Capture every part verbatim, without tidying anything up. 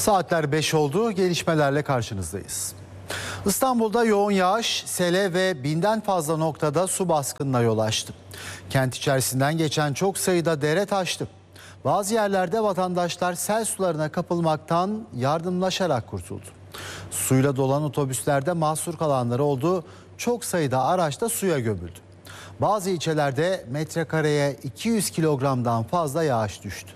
Saatler beş oldu. Gelişmelerle karşınızdayız. İstanbul'da yoğun yağış, sele ve binden fazla noktada su baskınına yol açtı. Kent içerisinden geçen çok sayıda dere taştı. Bazı yerlerde vatandaşlar sel sularına kapılmaktan yardımlaşarak kurtuldu. Suyla dolan otobüslerde mahsur kalanları oldu. Çok sayıda araç da suya gömüldü. Bazı ilçelerde metrekareye iki yüz kilogramdan fazla yağış düştü.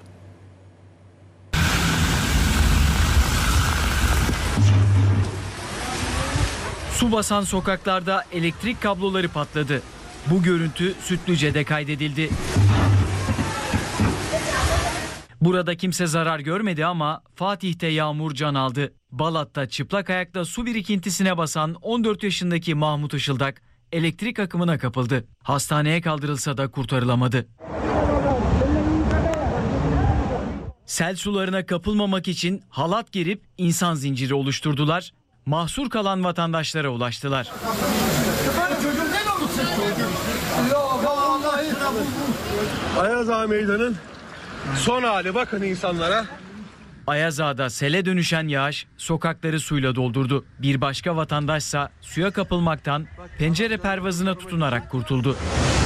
Su basan sokaklarda elektrik kabloları patladı. Bu görüntü Sütlüce'de kaydedildi. Burada kimse zarar görmedi ama Fatih'te yağmur can aldı. Balat'ta çıplak ayakla su birikintisine basan on dört yaşındaki Mahmut Işıldak elektrik akımına kapıldı. Hastaneye kaldırılsa da kurtarılamadı. Sel sularına kapılmamak için halat gerip insan zinciri oluşturdular. Mahsur kalan vatandaşlara ulaştılar. Ayaz Ağa Meydanı'nın son hali, bakın insanlara. Ayaz Ağa'da sele dönüşen yağış sokakları suyla doldurdu. Bir başka vatandaşsa suya kapılmaktan pencere pervazına tutunarak kurtuldu.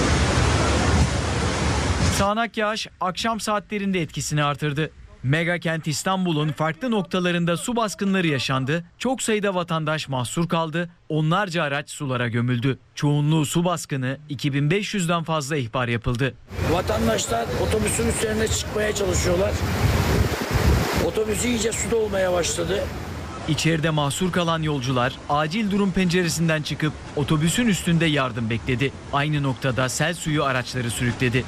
Sağanak yağış akşam saatlerinde etkisini artırdı. Mega kent İstanbul'un farklı noktalarında su baskınları yaşandı. Çok sayıda vatandaş mahsur kaldı. Onlarca araç sulara gömüldü. Çoğunluğu su baskını, iki bin beş yüzden fazla ihbar yapıldı. Vatandaşlar otobüsün üzerine çıkmaya çalışıyorlar. Otobüs iyice suda olmaya başladı. İçeride mahsur kalan yolcular acil durum penceresinden çıkıp otobüsün üstünde yardım bekledi. Aynı noktada sel suyu araçları sürükledi.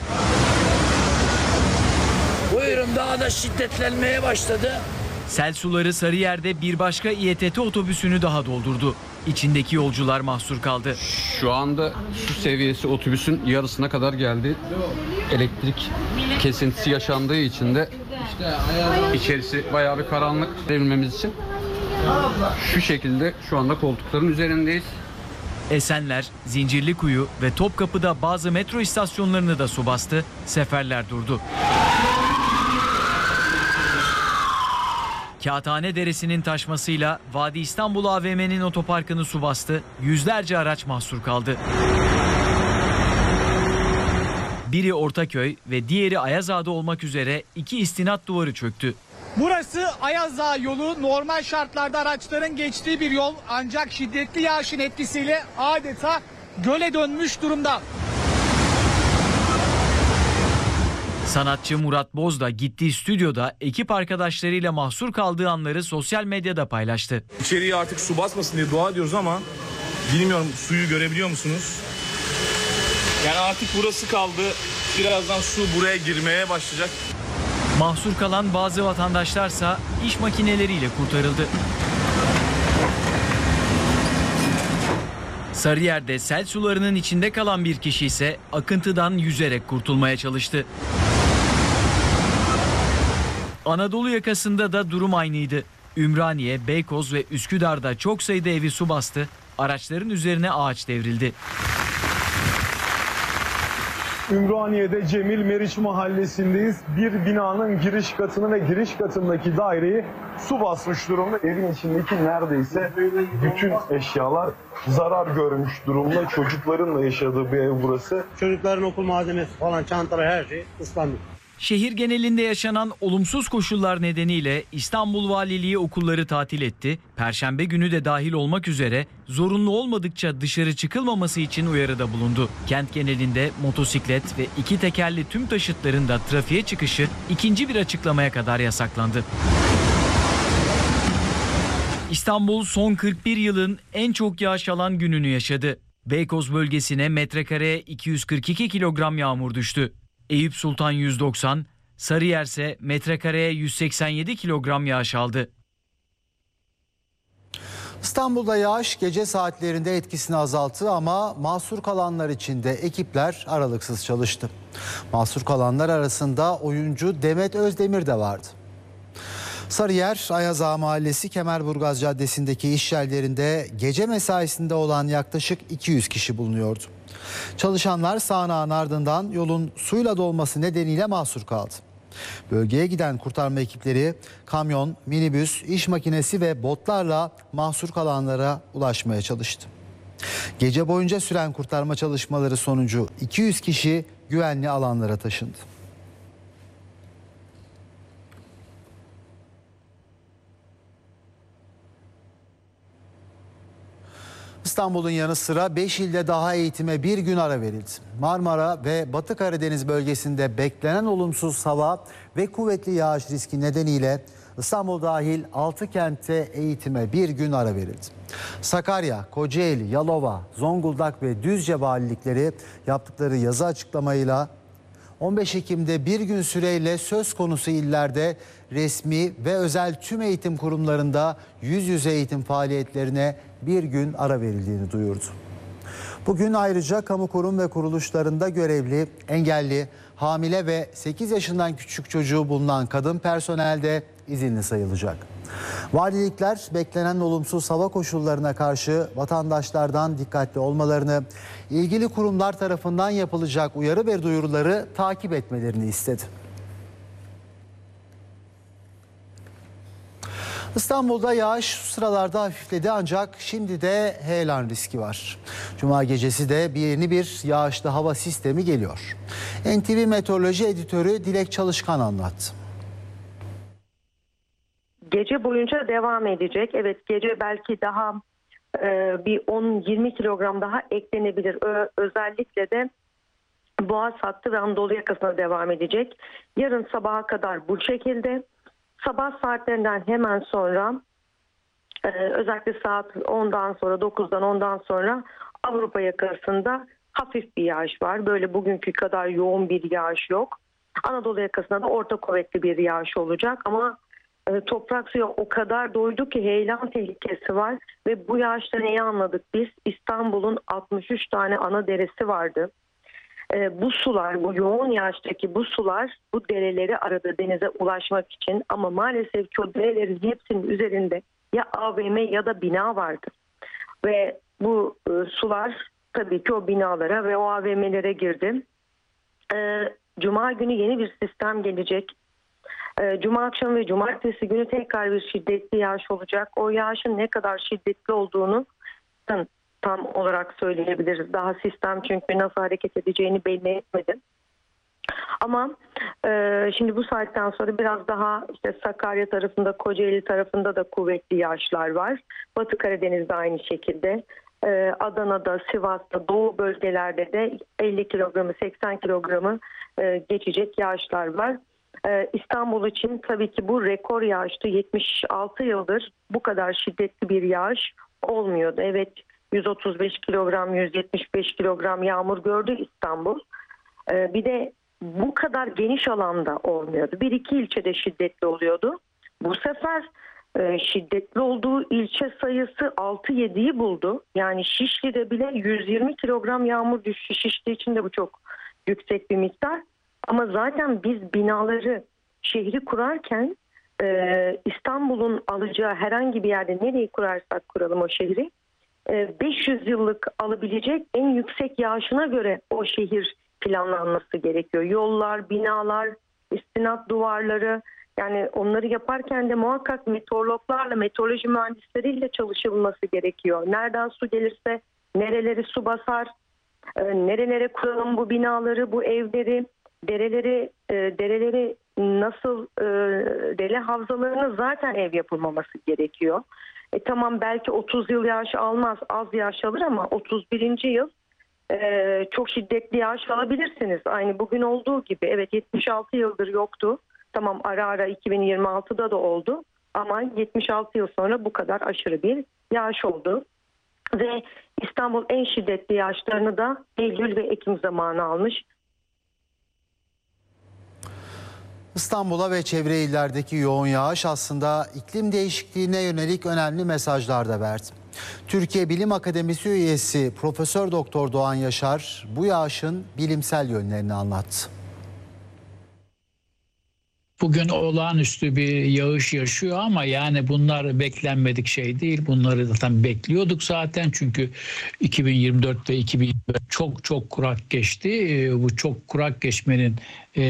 Buyurun, daha da şiddetlenmeye başladı. Sel suları Sarıyer'de bir başka İ E T T otobüsünü daha doldurdu. İçindeki yolcular mahsur kaldı. Şu anda su seviyesi otobüsün yarısına kadar geldi. Elektrik kesintisi yaşandığı için de içerisi bayağı bir karanlık devrilmemiz için şu şekilde şu anda koltukların üzerindeyiz. Esenler, Zincirlikuyu ve Topkapı'da bazı metro istasyonlarını da su bastı, seferler durdu. Kağıthane Deresi'nin taşmasıyla Vadi İstanbul A V M'nin otoparkını su bastı, yüzlerce araç mahsur kaldı. Biri Ortaköy ve diğeri Ayaz Ağa'da olmak üzere iki istinat duvarı çöktü. Burası Ayaz Ağa yolu. Normal şartlarda araçların geçtiği bir yol, ancak şiddetli yağışın etkisiyle adeta göle dönmüş durumda. Sanatçı Murat Boz da gittiği stüdyoda ekip arkadaşlarıyla mahsur kaldığı anları sosyal medyada paylaştı. İçeriye artık su basmasın diye dua ediyoruz ama bilmiyorum, suyu görebiliyor musunuz? Yani artık burası kaldı. Birazdan su buraya girmeye başlayacak. Mahsur kalan bazı vatandaşlarsa iş makineleriyle kurtarıldı. Sarıyer'de sel sularının içinde kalan bir kişi ise akıntıdan yüzerek kurtulmaya çalıştı. Anadolu yakasında da durum aynıydı. Ümraniye, Beykoz ve Üsküdar'da çok sayıda evi su bastı, araçların üzerine ağaç devrildi. Ümraniye'de Cemil Meriç mahallesindeyiz. Bir binanın giriş katını ve giriş katındaki daireyi su basmış durumda. Evin içindeki neredeyse bütün eşyalar zarar görmüş durumda. Çocukların da yaşadığı bir ev burası. Çocukların okul malzemesi falan, çantalar, her şey ıslandı. Şehir genelinde yaşanan olumsuz koşullar nedeniyle İstanbul Valiliği okulları tatil etti. Perşembe günü de dahil olmak üzere zorunlu olmadıkça dışarı çıkılmaması için uyarıda bulundu. Kent genelinde motosiklet ve iki tekerli tüm taşıtların da trafiğe çıkışı ikinci bir açıklamaya kadar yasaklandı. İstanbul son kırk bir yılın en çok yağış alan gününü yaşadı. Beykoz bölgesine metrekareye iki yüz kırk iki kilogram yağmur düştü. Eyüp Sultan yüz doksan, Sarıyer ise metrekareye yüz seksen yedi kilogram yağış aldı. İstanbul'da yağış gece saatlerinde etkisini azalttı ama mahsur kalanlar için de ekipler aralıksız çalıştı. Mahsur kalanlar arasında oyuncu Demet Özdemir de vardı. Sarıyer, Ayaz Ağa Mahallesi Kemerburgaz Caddesi'ndeki iş yerlerinde gece mesaisinde olan yaklaşık iki yüz kişi bulunuyordu. Çalışanlar sağanağın ardından yolun suyla dolması nedeniyle mahsur kaldı. Bölgeye giden kurtarma ekipleri kamyon, minibüs, iş makinesi ve botlarla mahsur kalanlara ulaşmaya çalıştı. Gece boyunca süren kurtarma çalışmaları sonucu iki yüz kişi güvenli alanlara taşındı. İstanbul'un yanı sıra beş ilde daha eğitime bir gün ara verildi. Marmara ve Batı Karadeniz bölgesinde beklenen olumsuz hava ve kuvvetli yağış riski nedeniyle İstanbul dahil altı kentte eğitime bir gün ara verildi. Sakarya, Kocaeli, Yalova, Zonguldak ve Düzce valilikleri yaptıkları yazı açıklamayla on beş Ekim'de bir gün süreyle söz konusu illerde resmi ve özel tüm eğitim kurumlarında yüz yüze eğitim faaliyetlerine bir gün ara verildiğini duyurdu. Bugün ayrıca kamu kurum ve kuruluşlarında görevli, engelli, hamile ve sekiz yaşından küçük çocuğu bulunan kadın personel de izinli sayılacak. Valilikler beklenen olumsuz hava koşullarına karşı vatandaşlardan dikkatli olmalarını, ilgili kurumlar tarafından yapılacak uyarı ve duyuruları takip etmelerini istedi. İstanbul'da yağış şu sıralarda hafifledi ancak şimdi de heyelan riski var. Cuma gecesi de bir yeni bir yağışlı hava sistemi geliyor. N T V Meteoroloji Editörü Dilek Çalışkan anlattı. Gece boyunca devam edecek. Evet, gece belki daha e, bir on yirmi kilogram daha eklenebilir. Ö- özellikle de Boğaz hattı ve Anadolu yakasına devam edecek. Yarın sabaha kadar bu şekilde. Sabah saatlerinden hemen sonra e, özellikle saat ondan sonra dokuzdan ondan sonra Avrupa yakasında hafif bir yağış var. Böyle bugünkü kadar yoğun bir yağış yok. Anadolu yakasında da orta kuvvetli bir yağış olacak ama e, toprak suya o kadar doydu ki heyelan tehlikesi var ve bu yağışta neyi anladık biz? İstanbul'un altmış üç tane ana deresi vardı. E, bu sular, bu yoğun yağıştaki bu sular bu dereleri aradı denize ulaşmak için ama maalesef ki o derelerin hepsinin üzerinde ya A V M ya da bina vardı. Ve bu e, sular tabii ki o binalara ve o A V M'lere girdi. E, Cuma günü yeni bir sistem gelecek. E, Cuma akşamı ve cumartesi günü tekrar bir şiddetli yağış olacak. O yağışın ne kadar şiddetli olduğunu tam olarak söyleyebiliriz. Daha sistem çünkü nasıl hareket edeceğini belli etmedi. Ama e, şimdi bu saatten sonra biraz daha işte Sakarya tarafında, Kocaeli tarafında da kuvvetli yağışlar var. Batı Karadeniz'de aynı şekilde. E, Adana'da, Sivas'ta, Doğu bölgelerde de elli kilogramı, seksen kilogramı e, geçecek yağışlar var. E, İstanbul için tabii ki bu rekor yağıştı. yetmiş altı yıldır bu kadar şiddetli bir yağış olmuyordu. Evet, yüz otuz beş kilogram, yüz yetmiş beş kilogram yağmur gördü İstanbul. Ee, bir de bu kadar geniş alanda olmuyordu. Bir iki ilçede şiddetli oluyordu. Bu sefer e, şiddetli olduğu ilçe sayısı altı yediyi buldu. Yani Şişli'de bile yüz yirmi kilogram yağmur düştü. Şişli için de bu çok yüksek bir miktar. Ama zaten biz binaları, şehri kurarken e, İstanbul'un alacağı herhangi bir yerde nereyi kurarsak kuralım o şehri, beş yüz yıllık alabilecek en yüksek yağışına göre o şehir planlanması gerekiyor. Yollar, binalar, istinat duvarları, yani onları yaparken de muhakkak meteorologlarla, meteoroloji mühendisleriyle çalışılması gerekiyor. Nereden su gelirse nereleri su basar, nerelere kuralım bu binaları, bu evleri, dereleri, dereleri nasıl, dere havzalarına zaten ev yapılmaması gerekiyor. E tamam, belki otuz yıl yağış almaz, az yağış alır ama otuz birinci yıl e, çok şiddetli yağış alabilirsiniz. Aynı bugün olduğu gibi. Evet, yetmiş altı yıldır yoktu. Tamam, ara ara iki bin yirmi altıda da oldu ama yetmiş altı yıl sonra bu kadar aşırı bir yağış oldu. Ve İstanbul en şiddetli yağışlarını da Eylül ve Ekim zamanı almış. İstanbul'a ve çevre illerdeki yoğun yağış aslında iklim değişikliğine yönelik önemli mesajlar da verdi. Türkiye Bilim Akademisi üyesi Profesör Doktor Doğan Yaşar bu yağışın bilimsel yönlerini anlattı. Bugün olağanüstü bir yağış yaşıyor ama yani bunlar beklenmedik şey değil. Bunları zaten bekliyorduk zaten çünkü iki bin yirmi dört ve iki bin yirmi dört çok çok kurak geçti. Bu çok kurak geçmenin e,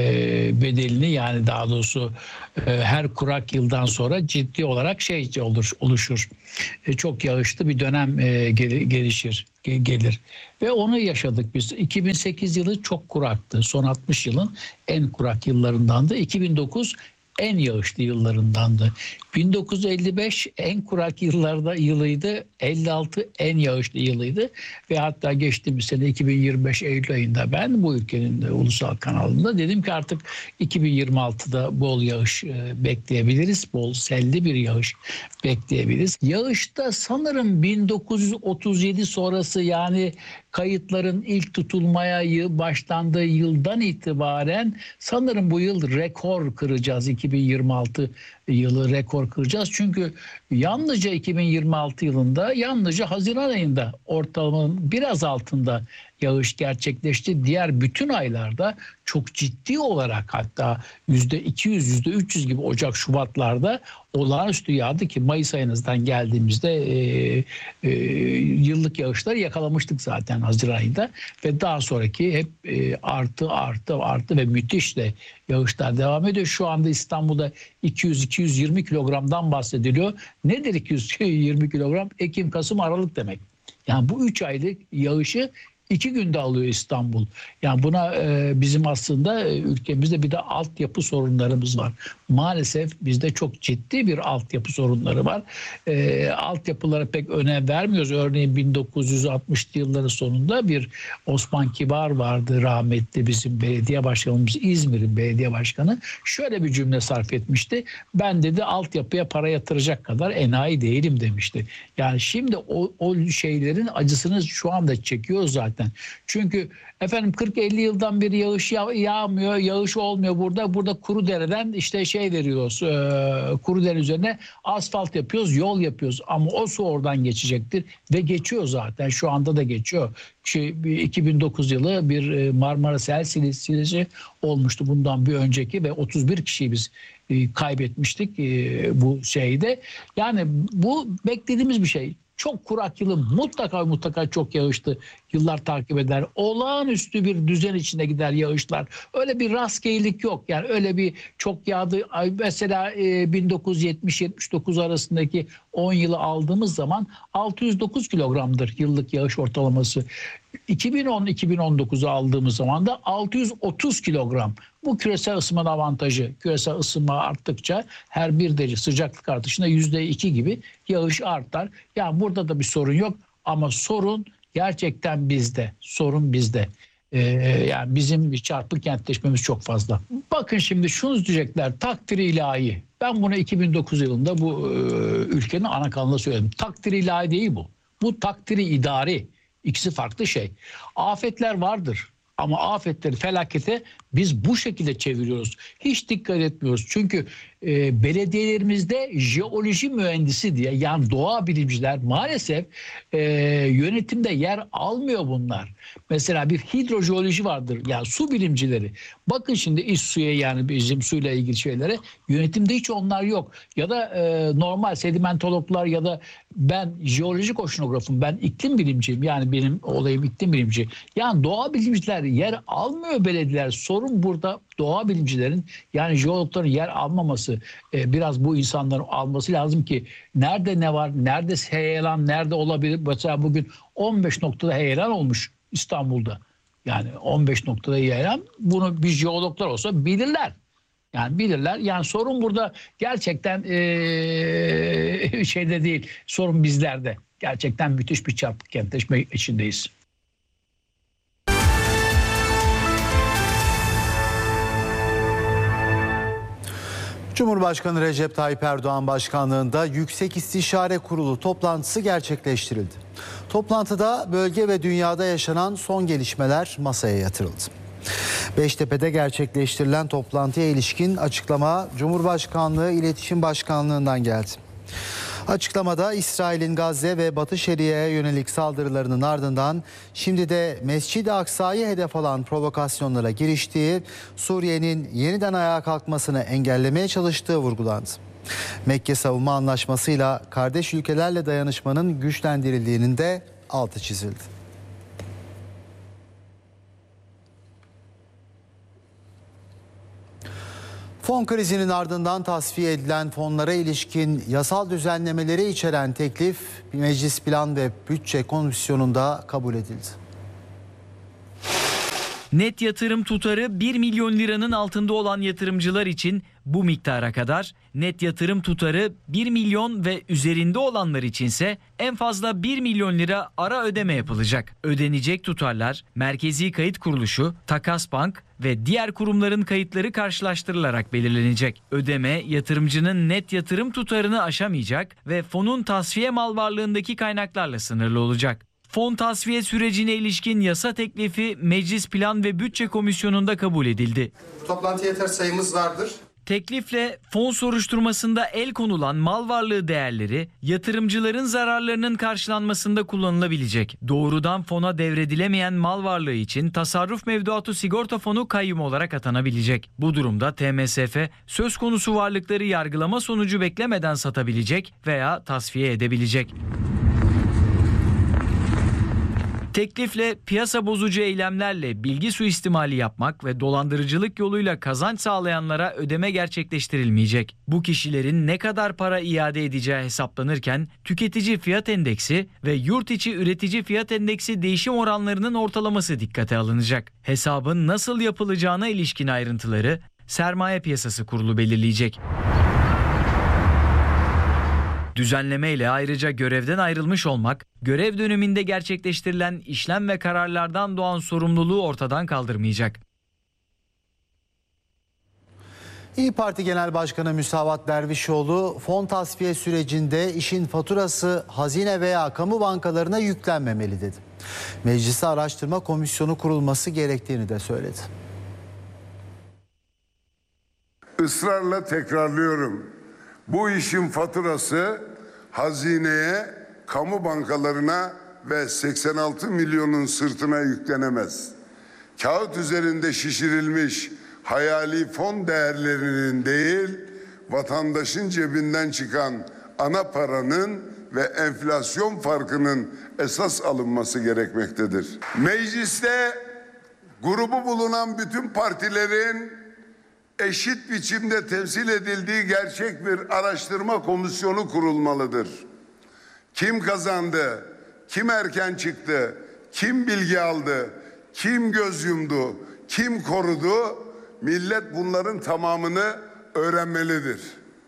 bedelini, yani daha doğrusu e, her kurak yıldan sonra ciddi olarak şey olur, oluşur. E, çok yağışlı bir dönem e, gel, gelişir, ge, gelir. Ve onu yaşadık biz. iki bin sekiz yılı çok kuraktı. Son altmış yılın en kurak yıllarındandı. iki bin dokuz en yağışlı yıllarındandı. bin dokuz yüz elli beş en kurak yıllarda yılıydı. elli altı en yağışlı yılıydı. Ve hatta geçtiğimiz sene iki bin yirmi beş Eylül ayında ben bu ülkenin de ulusal kanalında dedim ki artık iki bin yirmi altıda bol yağış e, bekleyebiliriz. Bol selli bir yağış bekleyebiliriz. Yağışta sanırım bin dokuz yüz otuz yedi sonrası, yani kayıtların ilk tutulmaya başlandığı yıldan itibaren sanırım bu yıl rekor kıracağız. iki bin yirmi altı yılı rekor kıracağız. Çünkü yalnızca iki bin yirmi altı yılında yalnızca Haziran ayında ortalamanın biraz altında yağış gerçekleşti. Diğer bütün aylarda çok ciddi olarak, hatta yüzde iki yüz, yüzde üç yüz gibi Ocak, Şubatlarda olağanüstü yağdı ki Mayıs ayınızdan geldiğimizde e, e, yıllık yağışları yakalamıştık zaten Haziran ayında ve daha sonraki hep e, artı artı artı ve müthiş de yağışlar devam ediyor. Şu anda İstanbul'da iki yüz iki yüz yirmi kilogramdan bahsediliyor. Nedir iki yüz yirmi kilogram? Ekim, Kasım, Aralık demek. Yani bu üç aylık yağışı İki günde alıyor İstanbul. Yani buna e, bizim aslında e, ülkemizde bir de altyapı sorunlarımız var. Maalesef bizde çok ciddi bir altyapı sorunları var. E, altyapılara pek önem vermiyoruz. Örneğin bin dokuz yüz altmışlı yılların sonunda bir Osman Kibar vardı, rahmetli bizim belediye başkanımız, İzmir'in belediye başkanı. Şöyle bir cümle sarf etmişti. Ben dedi altyapıya para yatıracak kadar enayi değilim demişti. Yani şimdi o, o şeylerin acısını şu anda çekiyoruz zaten. Çünkü efendim kırk elli yıldan beri yağış yağ, yağmıyor, yağış olmuyor burada. Burada Kurudere'den işte şey veriyoruz, e, Kurudere üzerine asfalt yapıyoruz, yol yapıyoruz. Ama o su oradan geçecektir ve geçiyor zaten. Şu anda da geçiyor. Şey, iki bin dokuz yılı bir Marmara Sel Silsilesi olmuştu bundan bir önceki ve otuz bir kişiyi biz e, kaybetmiştik e, bu şeyde. Yani bu beklediğimiz bir şey. Çok kurak yılı mutlaka mutlaka çok yağışlı yıllar takip eder. Olağanüstü bir düzen içinde gider yağışlar. Öyle bir rastgelelik yok. Yani öyle bir çok yağdı. Mesela e, bin dokuz yüz yetmiş yetmiş dokuz arasındaki on yılı aldığımız zaman altı yüz dokuz kilogramdır yıllık yağış ortalaması. iki bin on iki bin on dokuzu aldığımız zaman da altı yüz otuz kilogram. Bu küresel ısınmanın avantajı. Küresel ısınma arttıkça her bir derece sıcaklık artışında yüzde iki gibi yağış artar. Yani burada da bir sorun yok ama sorun gerçekten bizde. Sorun bizde. Ee, yani bizim bir çarpık kentleşmemiz çok fazla. Bakın şimdi şunu diyecekler, takdir ilahi. Ben bunu iki bin dokuz yılında bu e, ülkenin ana kanalında söyledim. Takdir ilahi değil bu. Bu takdiri idari. İkisi farklı şey. Afetler vardır. Ama afetleri, felakete biz bu şekilde çeviriyoruz. Hiç dikkat etmiyoruz. Çünkü e, belediyelerimizde jeoloji mühendisi diye, yani doğa bilimciler maalesef e, yönetimde yer almıyor bunlar. Mesela bir hidrojeoloji vardır. Yani su bilimcileri. Bakın şimdi iç suya, yani bizim suyla ilgili şeylere yönetimde hiç onlar yok. Ya da e, normal sedimentologlar ya da ben jeolojik oşinografım, ben iklim bilimciyim. Yani benim olayım iklim bilimci. Yani doğa bilimciler yer almıyor belediyeler. Sorun burada doğa bilimcilerin, yani jeologların yer almaması. E, biraz bu insanların alması lazım ki nerede ne var, nerede heyelan, nerede olabilir. Mesela bugün on beş noktada heyelan olmuş İstanbul'da. Yani on beş noktada heyelan, bunu bir jeologlar olsa bilirler. Yani bilirler. Yani sorun burada gerçekten ee, şeyde değil. Sorun bizlerde. Gerçekten müthiş bir çarpık kentleşme içindeyiz. Cumhurbaşkanı Recep Tayyip Erdoğan başkanlığında Yüksek İstişare Kurulu toplantısı gerçekleştirildi. Toplantıda bölge ve dünyada yaşanan son gelişmeler masaya yatırıldı. Beştepe'de gerçekleştirilen toplantıya ilişkin açıklama Cumhurbaşkanlığı İletişim Başkanlığı'ndan geldi. Açıklamada İsrail'in Gazze ve Batı Şeria'ya yönelik saldırılarının ardından şimdi de Mescid-i Aksa'yı hedef alan provokasyonlara giriştiği, Suriye'nin yeniden ayağa kalkmasını engellemeye çalıştığı vurgulandı. Mekke Savunma Anlaşması'yla kardeş ülkelerle dayanışmanın güçlendirildiğinin de altı çizildi. Fon krizinin ardından tasfiye edilen fonlara ilişkin yasal düzenlemeleri içeren teklif Meclis Plan ve Bütçe Komisyonu'nda kabul edildi. Net yatırım tutarı bir milyon liranın altında olan yatırımcılar için bu miktara kadar, net yatırım tutarı bir milyon ve üzerinde olanlar içinse en fazla bir milyon lira ara ödeme yapılacak. Ödenecek tutarlar Merkezi Kayıt Kuruluşu, Takas Bank ve diğer kurumların kayıtları karşılaştırılarak belirlenecek. Ödeme yatırımcının net yatırım tutarını aşamayacak ve fonun tasfiye mal varlığındaki kaynaklarla sınırlı olacak. Fon tasfiye sürecine ilişkin yasa teklifi Meclis Plan ve Bütçe Komisyonu'nda kabul edildi. Toplantı yeter sayımız vardır. Teklifle fon soruşturmasında el konulan mal varlığı değerleri yatırımcıların zararlarının karşılanmasında kullanılabilecek. Doğrudan fona devredilemeyen mal varlığı için tasarruf mevduatı sigorta fonu kayyum olarak atanabilecek. Bu durumda T M S F söz konusu varlıkları yargılama sonucu beklemeden satabilecek veya tasfiye edebilecek. Teklifle piyasa bozucu eylemlerle bilgi suistimali yapmak ve dolandırıcılık yoluyla kazanç sağlayanlara ödeme gerçekleştirilmeyecek. Bu kişilerin ne kadar para iade edeceği hesaplanırken tüketici fiyat endeksi ve yurt içi üretici fiyat endeksi değişim oranlarının ortalaması dikkate alınacak. Hesabın nasıl yapılacağına ilişkin ayrıntıları Sermaye Piyasası Kurulu belirleyecek. Düzenleme ile ayrıca görevden ayrılmış olmak, görev döneminde gerçekleştirilen işlem ve kararlardan doğan sorumluluğu ortadan kaldırmayacak. İYİ Parti Genel Başkanı Müsavat Dervişoğlu, fon tasfiye sürecinde işin faturası hazine veya kamu bankalarına yüklenmemeli dedi. Mecliste araştırma komisyonu kurulması gerektiğini de söyledi. Israrla tekrarlıyorum. Bu işin faturası hazineye, kamu bankalarına ve seksen altı milyonun sırtına yüklenemez. Kağıt üzerinde şişirilmiş hayali fon değerlerinin değil, vatandaşın cebinden çıkan ana paranın ve enflasyon farkının esas alınması gerekmektedir. Mecliste grubu bulunan bütün partilerin eşit biçimde temsil edildiği gerçek bir araştırma komisyonu kurulmalıdır. Kim kazandı, kim erken çıktı, kim bilgi aldı, kim göz yumdu, kim korudu, millet bunların tamamını öğrenmelidir.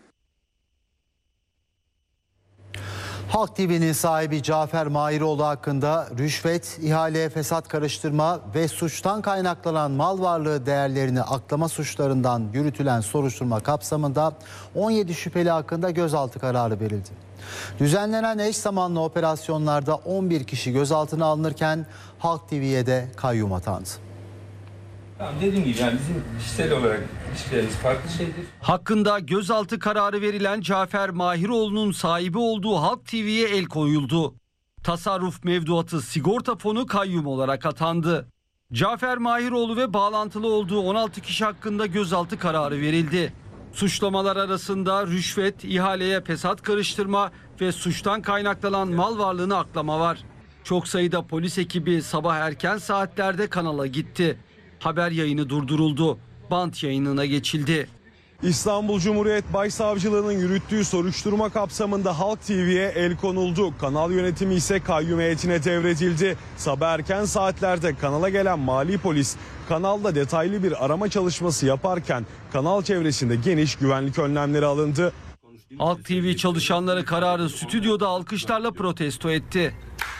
Halk T V'nin sahibi Cafer Mahiroğlu hakkında rüşvet, ihaleye fesat karıştırma ve suçtan kaynaklanan mal varlığı değerlerini aklama suçlarından yürütülen soruşturma kapsamında on yedi şüpheli hakkında gözaltı kararı verildi. Düzenlenen eş zamanlı operasyonlarda on bir kişi gözaltına alınırken Halk T V'ye de kayyum atandı. Dediğim gibi yani bizim kişisel olarak ilişkilerimiz farklı şeydir. Hakkında gözaltı kararı verilen Cafer Mahiroğlu'nun sahibi olduğu Halk T V'ye el koyuldu. Tasarruf mevduatı sigorta fonu kayyum olarak atandı. Cafer Mahiroğlu ve bağlantılı olduğu on altı kişi hakkında gözaltı kararı verildi. Suçlamalar arasında rüşvet, ihaleye fesat karıştırma ve suçtan kaynaklanan mal varlığını aklama var. Çok sayıda polis ekibi sabah erken saatlerde kanala gitti. Haber yayını durduruldu. Bant yayınına geçildi. İstanbul Cumhuriyet Başsavcılığı'nın yürüttüğü soruşturma kapsamında Halk T V'ye el konuldu. Kanal yönetimi ise kayyum heyetine devredildi. Sabah erken saatlerde kanala gelen mali polis kanalda detaylı bir arama çalışması yaparken kanal çevresinde geniş güvenlik önlemleri alındı. Halk T V çalışanları kararı stüdyoda alkışlarla protesto etti.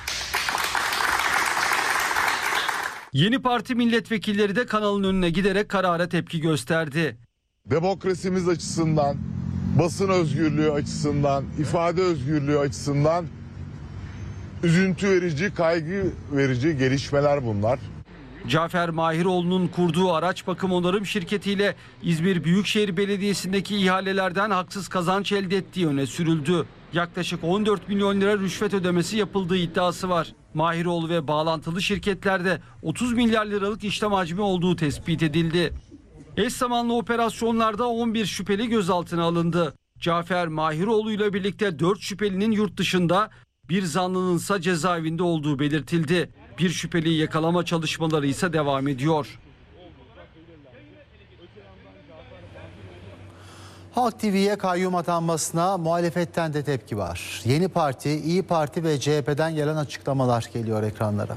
Yeni Parti milletvekilleri de kanalın önüne giderek karara tepki gösterdi. Demokrasimiz açısından, basın özgürlüğü açısından, ifade özgürlüğü açısından üzüntü verici, kaygı verici gelişmeler bunlar. Cafer Mahiroğlu'nun kurduğu araç bakım onarım şirketiyle İzmir Büyükşehir Belediyesi'ndeki ihalelerden haksız kazanç elde ettiği öne sürüldü. Yaklaşık on dört milyon lira rüşvet ödemesi yapıldığı iddiası var. Mahiroğlu ve bağlantılı şirketlerde otuz milyar liralık işlem hacmi olduğu tespit edildi. Eş zamanlı operasyonlarda on bir şüpheli gözaltına alındı. Cafer Mahiroğlu ile birlikte dört şüphelinin yurt dışında, bir zanlının ise cezaevinde olduğu belirtildi. Bir şüpheliyi yakalama çalışmaları ise devam ediyor. Halk T V'ye kayyum atanmasına muhalefetten de tepki var. Yeni Parti, İyi Parti ve C H P'den gelen açıklamalar geliyor ekranlara.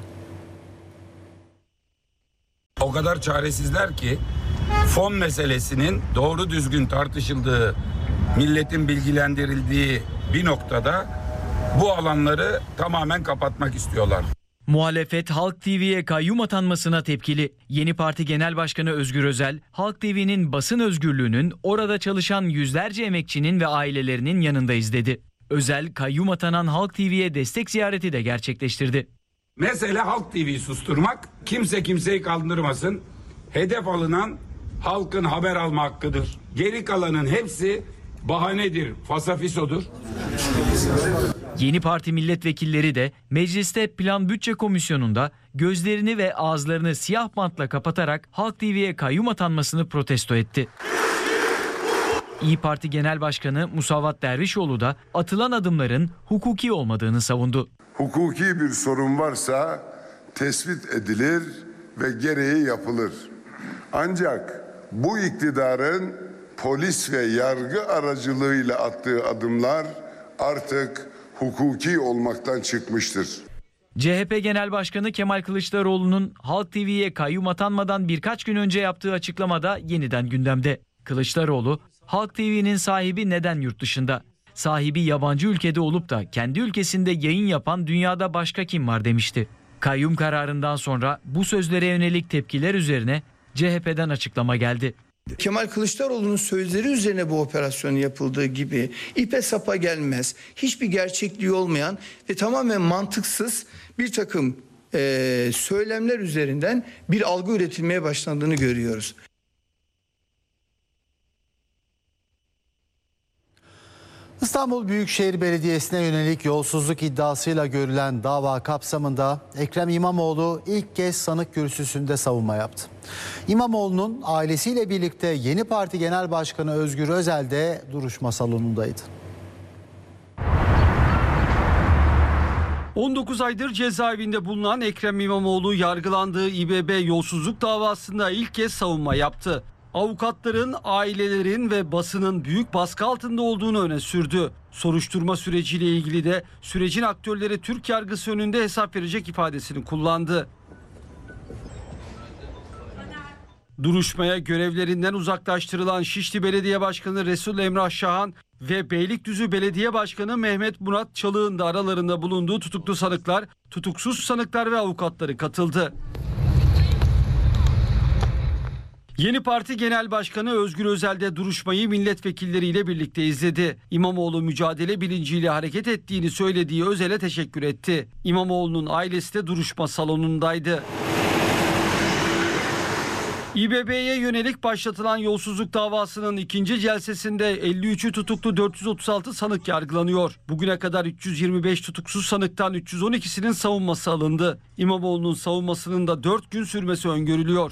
O kadar çaresizler ki fon meselesinin doğru düzgün tartışıldığı, milletin bilgilendirildiği bir noktada bu alanları tamamen kapatmak istiyorlar. Muhalefet Halk T V'ye kayyum atanmasına tepkili. Yeni Parti Genel Başkanı Özgür Özel, Halk T V'nin basın özgürlüğünün orada çalışan yüzlerce emekçinin ve ailelerinin yanındayız dedi. Özel, kayyum atanan Halk T V'ye destek ziyareti de gerçekleştirdi. Mesele Halk T V'yi susturmak, kimse kimseyi kandırmasın. Hedef alınan halkın haber alma hakkıdır. Geri kalanın hepsi bahanedir, fasafisodur. Yeni Parti milletvekilleri de mecliste Plan Bütçe Komisyonu'nda gözlerini ve ağızlarını siyah bantla kapatarak Halk T V'ye kayyum atanmasını protesto etti. İyi Parti Genel Başkanı Musavat Dervişoğlu da atılan adımların hukuki olmadığını savundu. Hukuki bir sorun varsa tespit edilir ve gereği yapılır. Ancak bu iktidarın polis ve yargı aracılığıyla attığı adımlar artık hukuki olmaktan çıkmıştır. C H P Genel Başkanı Kemal Kılıçdaroğlu'nun Halk T V'ye kayyum atanmadan birkaç gün önce yaptığı açıklamada yeniden gündemde. Kılıçdaroğlu, Halk T V'nin sahibi neden yurt dışında? Sahibi yabancı ülkede olup da kendi ülkesinde yayın yapan dünyada başka kim var demişti. Kayyum kararından sonra bu sözlere yönelik tepkiler üzerine C H P'den açıklama geldi. Kemal Kılıçdaroğlu'nun sözleri üzerine bu operasyon yapıldığı gibi ipe sapa gelmez, hiçbir gerçekliği olmayan ve tamamen mantıksız bir takım e, söylemler üzerinden bir algı üretilmeye başlandığını görüyoruz. İstanbul Büyükşehir Belediyesi'ne yönelik yolsuzluk iddiasıyla görülen dava kapsamında Ekrem İmamoğlu ilk kez sanık kürsüsünde savunma yaptı. İmamoğlu'nun ailesiyle birlikte Yeni Parti Genel Başkanı Özgür Özel de duruşma salonundaydı. on dokuz aydır cezaevinde bulunan Ekrem İmamoğlu yargılandığı İBB yolsuzluk davasında ilk kez savunma yaptı. Avukatların, ailelerin ve basının büyük baskı altında olduğunu öne sürdü. Soruşturma süreciyle ilgili de sürecin aktörleri Türk yargısı önünde hesap verecek ifadesini kullandı. Duruşmaya görevlerinden uzaklaştırılan Şişli Belediye Başkanı Resul Emrah Şahan ve Beylikdüzü Belediye Başkanı Mehmet Murat Çalık'ın da aralarında bulunduğu tutuklu sanıklar, tutuksuz sanıklar ve avukatları katıldı. Yeni Parti Genel Başkanı Özgür Özel de duruşmayı milletvekilleriyle birlikte izledi. İmamoğlu mücadele bilinciyle hareket ettiğini söylediği Özel'e teşekkür etti. İmamoğlu'nun ailesi de duruşma salonundaydı. İBB'ye yönelik başlatılan yolsuzluk davasının ikinci celsesinde elli üçü tutuklu dört yüz otuz altı sanık yargılanıyor. Bugüne kadar üç yüz yirmi beş tutuksuz sanıktan üç yüz on ikisinin savunması alındı. İmamoğlu'nun savunmasının da dört gün sürmesi öngörülüyor.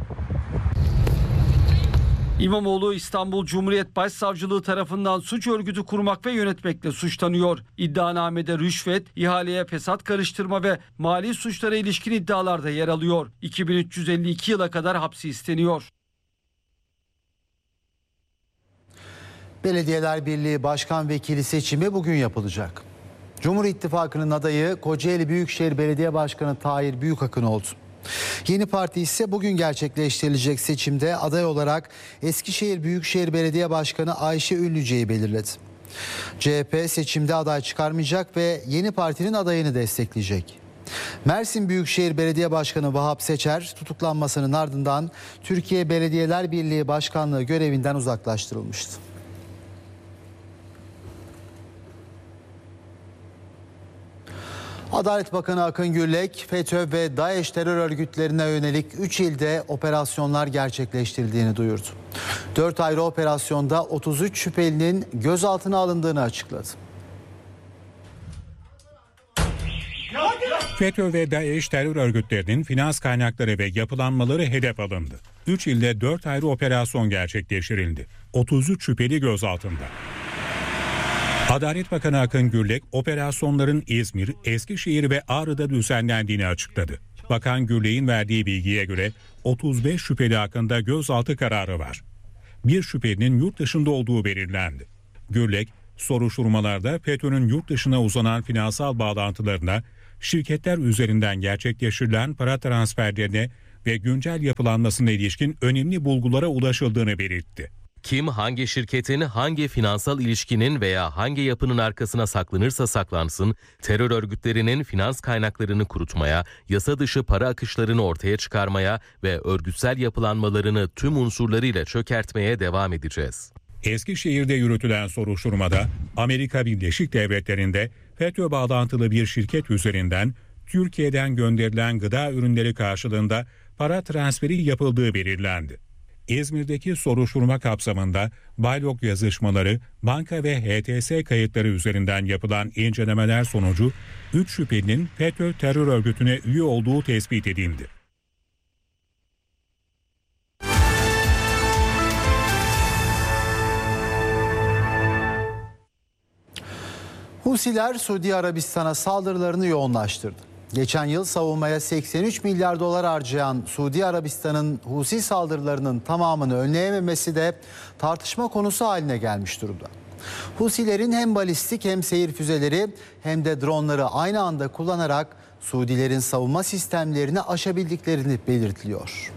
İmamoğlu İstanbul Cumhuriyet Başsavcılığı tarafından suç örgütü kurmak ve yönetmekle suçlanıyor. İddianamede rüşvet, ihaleye fesat karıştırma ve mali suçlara ilişkin iddialarda yer alıyor. iki bin üç yüz elli iki yıla kadar hapsi isteniyor. Belediyeler Birliği Başkan Vekili seçimi bugün yapılacak. Cumhur İttifakı'nın adayı Kocaeli Büyükşehir Belediye Başkanı Tahir Büyükakın oldu. Yeni Parti ise bugün gerçekleştirilecek seçimde aday olarak Eskişehir Büyükşehir Belediye Başkanı Ayşe Ünlüce'yi belirledi. C H P seçimde aday çıkarmayacak ve Yeni Parti'nin adayını destekleyecek. Mersin Büyükşehir Belediye Başkanı Vahap Seçer tutuklanmasının ardından Türkiye Belediyeler Birliği Başkanlığı görevinden uzaklaştırılmıştı. Adalet Bakanı Akın Gürlek, FETÖ ve DAEŞ terör örgütlerine yönelik üç ilde operasyonlar gerçekleştirildiğini duyurdu. dört ayrı operasyonda otuz üç şüphelinin gözaltına alındığını açıkladı. FETÖ ve DAEŞ terör örgütlerinin finans kaynakları ve yapılanmaları hedef alındı. üç ilde dört ayrı operasyon gerçekleştirildi. otuz üç şüpheli gözaltında. Adalet Bakanı Akın Gürlek, operasyonların İzmir, Eskişehir ve Ağrı'da düzenlendiğini açıkladı. Bakan Gürlek'in verdiği bilgiye göre otuz beş şüpheli hakkında gözaltı kararı var. Bir şüphelinin yurt dışında olduğu belirlendi. Gürlek, soruşturmalarda FETÖ'nün yurt dışına uzanan finansal bağlantılarına, şirketler üzerinden gerçekleştirilen para transferlerine ve güncel yapılanmasına ilişkin önemli bulgulara ulaşıldığını belirtti. Kim hangi şirketin, hangi finansal ilişkinin veya hangi yapının arkasına saklanırsa saklansın, terör örgütlerinin finans kaynaklarını kurutmaya, yasa dışı para akışlarını ortaya çıkarmaya ve örgütsel yapılanmalarını tüm unsurlarıyla çökertmeye devam edeceğiz. Eskişehir'de yürütülen soruşturmada Amerika Birleşik Devletleri'nde FETÖ bağlantılı bir şirket üzerinden Türkiye'den gönderilen gıda ürünleri karşılığında para transferi yapıldığı belirlendi. İzmir'deki soruşturma kapsamında Baylok yazışmaları, banka ve H T S kayıtları üzerinden yapılan incelemeler sonucu üç şüphelinin FETÖ terör örgütüne üye olduğu tespit edildi. Husiler Suudi Arabistan'a saldırılarını yoğunlaştırdı. Geçen yıl savunmaya seksen üç milyar dolar harcayan Suudi Arabistan'ın Husi saldırılarının tamamını önleyememesi de tartışma konusu haline gelmiş durumda. Husilerin hem balistik hem seyir füzeleri hem de dronları aynı anda kullanarak Suudilerin savunma sistemlerini aşabildiklerini belirtiliyor.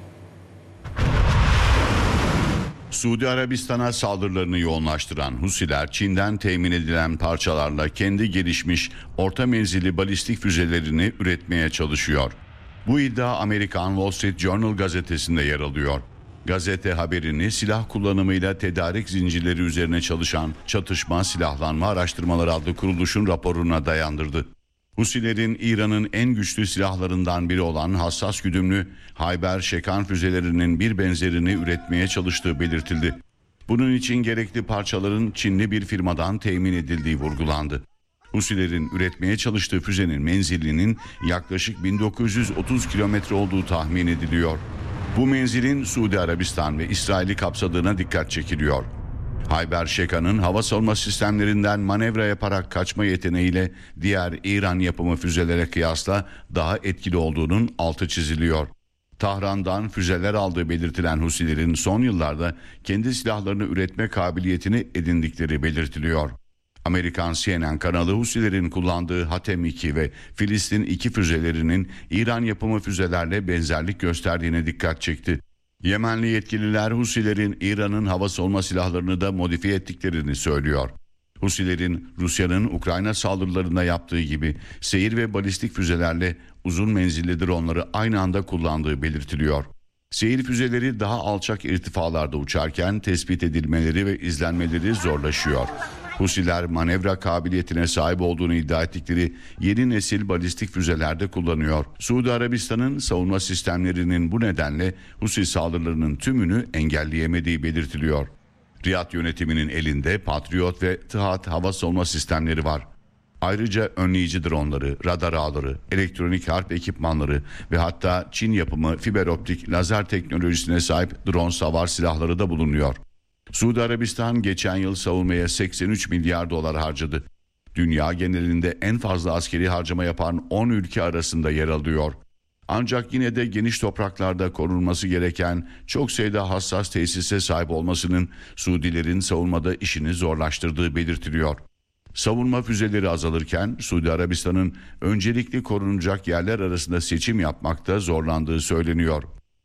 Suudi Arabistan'a saldırılarını yoğunlaştıran Husiler, Çin'den temin edilen parçalarla kendi gelişmiş orta menzilli balistik füzelerini üretmeye çalışıyor. Bu iddia Amerikan Wall Street Journal gazetesinde yer alıyor. Gazete haberini silah kullanımıyla tedarik zincirleri üzerine çalışan Çatışma Silahlanma Araştırmaları adlı kuruluşun raporuna dayandırdı. Husilerin İran'ın en güçlü silahlarından biri olan hassas güdümlü Hayber Şekan füzelerinin bir benzerini üretmeye çalıştığı belirtildi. Bunun için gerekli parçaların Çinli bir firmadan temin edildiği vurgulandı. Husilerin üretmeye çalıştığı füzenin menzilinin yaklaşık bin dokuz yüz otuz kilometre olduğu tahmin ediliyor. Bu menzilin Suudi Arabistan ve İsrail'i kapsadığına dikkat çekiliyor. Hayber Şekan'ın hava savunma sistemlerinden manevra yaparak kaçma yeteneğiyle diğer İran yapımı füzelere kıyasla daha etkili olduğunun altı çiziliyor. Tahran'dan füzeler aldığı belirtilen Husilerin son yıllarda kendi silahlarını üretme kabiliyetini edindikleri belirtiliyor. Amerikan C N N kanalı Husilerin kullandığı Hatem iki ve Filistin iki füzelerinin İran yapımı füzelerle benzerlik gösterdiğine dikkat çekti. Yemenli yetkililer Husilerin İran'ın hava savunma silahlarını da modifiye ettiklerini söylüyor. Husilerin Rusya'nın Ukrayna saldırılarında yaptığı gibi seyir ve balistik füzelerle uzun menzilli dronları aynı anda kullandığı belirtiliyor. Seyir füzeleri daha alçak irtifalarda uçarken tespit edilmeleri ve izlenmeleri zorlaşıyor. Husiler manevra kabiliyetine sahip olduğunu iddia ettikleri yeni nesil balistik füzelerde kullanıyor. Suudi Arabistan'ın savunma sistemlerinin bu nedenle Husi saldırılarının tümünü engelleyemediği belirtiliyor. Riyad yönetiminin elinde Patriot ve TİHAD hava savunma sistemleri var. Ayrıca önleyici dronları, radar ağları, elektronik harp ekipmanları ve hatta Çin yapımı fiber optik lazer teknolojisine sahip drone savar silahları da bulunuyor. Suudi Arabistan geçen yıl savunmaya seksen üç milyar dolar harcadı. Dünya genelinde en fazla askeri harcama yapan on ülke arasında yer alıyor. Ancak yine de geniş topraklarda korunması gereken çok sayıda hassas tesise sahip olmasının Suudilerin savunmada işini zorlaştırdığı belirtiliyor. Savunma füzeleri azalırken Suudi Arabistan'ın öncelikli korunacak yerler arasında seçim yapmakta zorlandığı söyleniyor.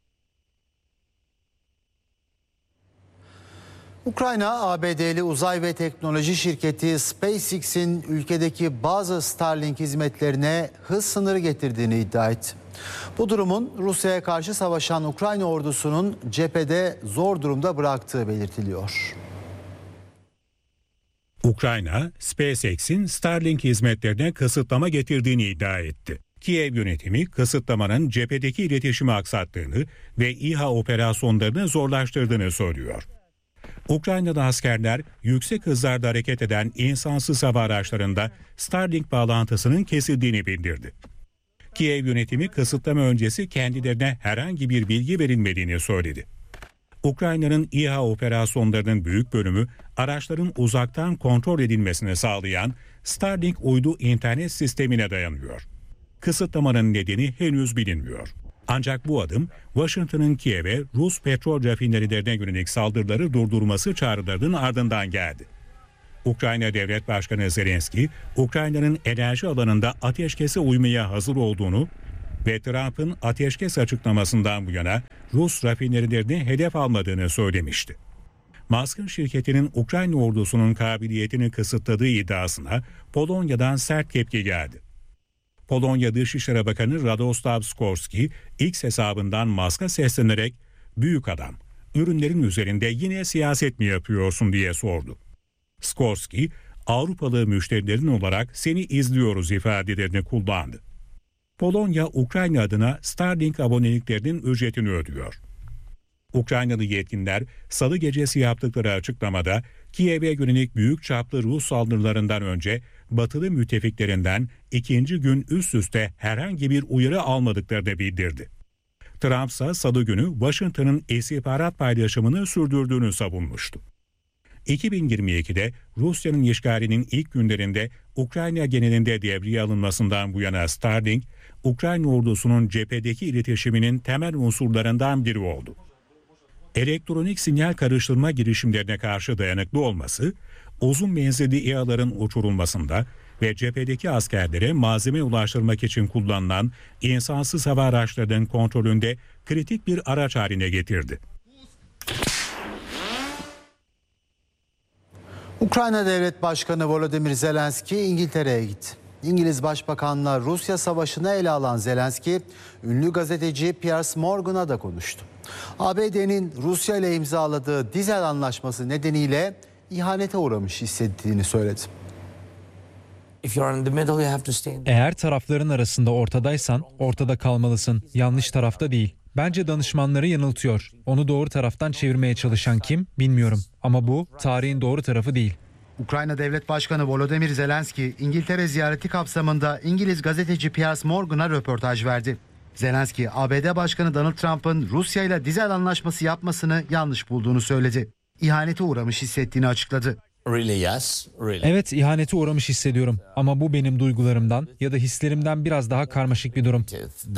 Ukrayna, A B D'li uzay ve teknoloji şirketi SpaceX'in ülkedeki bazı Starlink hizmetlerine hız sınırı getirdiğini iddia etti. Bu durumun Rusya'ya karşı savaşan Ukrayna ordusunun cephede zor durumda bıraktığı belirtiliyor. Ukrayna, SpaceX'in Starlink hizmetlerine kısıtlama getirdiğini iddia etti. Kiev yönetimi kısıtlamanın cephedeki iletişimi aksattığını ve İHA operasyonlarını zorlaştırdığını söylüyor. Ukraynalı askerler yüksek hızlarda hareket eden insansız hava araçlarında Starlink bağlantısının kesildiğini bildirdi. Kiev yönetimi kısıtlama öncesi kendilerine herhangi bir bilgi verilmediğini söyledi. Ukrayna'nın İHA operasyonlarının büyük bölümü araçların uzaktan kontrol edilmesini sağlayan Starlink uydu internet sistemine dayanıyor. Kısıtlamanın nedeni henüz bilinmiyor. Ancak bu adım Washington'ın Kiev'e Rus petrol rafinerilerine yönelik saldırıları durdurması çağrılarının ardından geldi. Ukrayna Devlet Başkanı Zelenski, Ukrayna'nın enerji alanında ateşkese uymaya hazır olduğunu ve Trump'ın ateşkes açıklamasından bu yana Rus rafinerilerini hedef almadığını söylemişti. Musk'ın şirketinin Ukrayna ordusunun kabiliyetini kısıtladığı iddiasına Polonya'dan sert tepki geldi. Polonya Dışişleri Bakanı Radoslav Sikorski X hesabından Musk'a seslenerek "Büyük adam, ürünlerin üzerinde yine siyaset mi yapıyorsun?" diye sordu. Sikorski, "Avrupalı müşterilerin olarak seni izliyoruz" ifadelerini kullandı. Polonya, Ukrayna adına Starlink aboneliklerinin ücretini ödüyor. Ukraynalı yetkililer salı gecesi yaptıkları açıklamada Kiev'e yönelik büyük çaplı Rus saldırılarından önce batılı müttefiklerinden ikinci gün üst üste herhangi bir uyarı almadıklarını bildirdi. Trump ise salı günü Washington'ın istihbarat paylaşımını sürdürdüğünü savunmuştu. iki bin yirmi ikide Rusya'nın işgalinin ilk günlerinde Ukrayna genelinde devreye alınmasından bu yana Starlink, Ukrayna ordusunun cephedeki iletişiminin temel unsurlarından biri oldu. Elektronik sinyal karıştırma girişimlerine karşı dayanıklı olması, uzun menzilli İHA'ların uçurulmasında ve cephedeki askerlere malzeme ulaştırmak için kullanılan insansız hava araçlarının kontrolünde kritik bir araç haline getirdi. Ukrayna Devlet Başkanı Volodymyr Zelenski İngiltere'ye gitti. İngiliz Başbakan'la Rusya savaşını ele alan Zelenski, ünlü gazeteci Piers Morgan'la da konuştu. A B D'nin Rusya ile imzaladığı dizel anlaşması nedeniyle ihanete uğramış hissettiğini söyledi. Eğer tarafların arasında ortadaysan ortada kalmalısın. Yanlış tarafta değil. Bence danışmanları yanıltıyor. Onu doğru taraftan çevirmeye çalışan kim bilmiyorum. Ama bu tarihin doğru tarafı değil. Ukrayna Devlet Başkanı Volodymyr Zelenski, İngiltere ziyareti kapsamında İngiliz gazeteci Piers Morgan'a röportaj verdi. Zelenski, A B D Başkanı Donald Trump'ın Rusya ile dizel anlaşması yapmasını yanlış bulduğunu söyledi. İhanete uğramış hissettiğini açıkladı. Evet, ihanete uğramış hissediyorum. Ama bu benim duygularımdan ya da hislerimden biraz daha karmaşık bir durum.